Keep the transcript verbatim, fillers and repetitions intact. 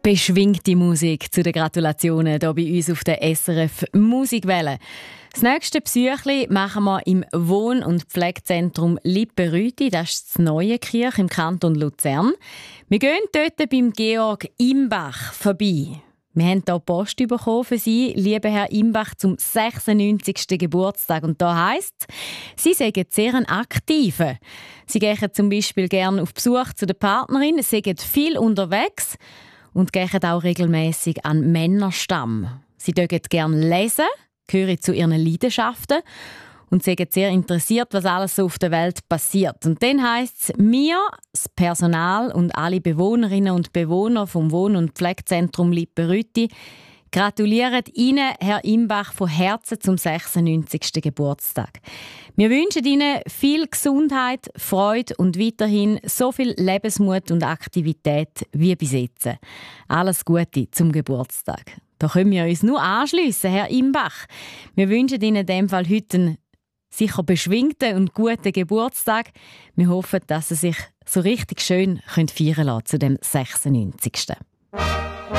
Beschwingte Musik zu den Gratulationen hier bei uns auf der S R F Musikwelle. Das nächste Psychli machen wir im Wohn- und Pflegezentrum Lipperüti. Das ist das neue Kirch im Kanton Luzern. Wir gehen dort beim Georg Imbach vorbei. Wir haben hier Post bekommen für Sie, lieber Herr Imbach, zum sechsundneunzigsten Geburtstag. Und da heisst es, Sie sind sehr ein Aktiver. Sie gehen zum Beispiel gerne auf Besuch zu der Partnerin, sind viel unterwegs und gehen auch regelmäßig an Männerstamm. Sie dürfen gerne lesen, gehören zu ihren Leidenschaften und sind sehr interessiert, was alles so auf der Welt passiert. Und dann heisst es, wir, das Personal und alle Bewohnerinnen und Bewohner vom Wohn- und Pflegezentrum Lipperüti, gratulieren Ihnen, Herr Imbach, von Herzen zum sechsundneunzigsten Geburtstag. Wir wünschen Ihnen viel Gesundheit, Freude und weiterhin so viel Lebensmut und Aktivität wie bis jetzt. Alles Gute zum Geburtstag. Da können wir uns nur anschliessen, Herr Imbach. Wir wünschen Ihnen in diesem Fall heute einen sicher beschwingten und guten Geburtstag. Wir hoffen, dass Sie sich so richtig schön feiern lassen zu dem sechsundneunzigsten